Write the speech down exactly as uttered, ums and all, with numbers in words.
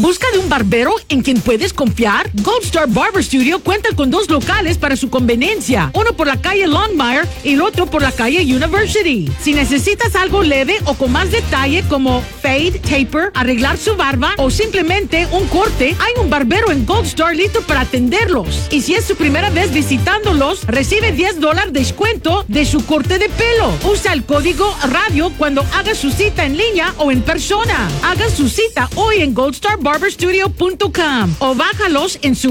¿En busca de un barbero en quien puedes confiar? Gold Star Barber Studio cuenta con dos locales para su conveniencia. Uno por la calle Longmire y el otro por la calle University. Si necesitas algo leve o con más detalle como fade, taper, arreglar su barba o simplemente un corte, hay un barbero en Gold Star listo para atenderlos. Y si es su primera vez visitándolos, recibe diez dólares de descuento de su corte de pelo. Usa el código radio cuando haga su cita en línea o en persona. Haga su cita hoy en gold star barber studio punto com o bájalos en su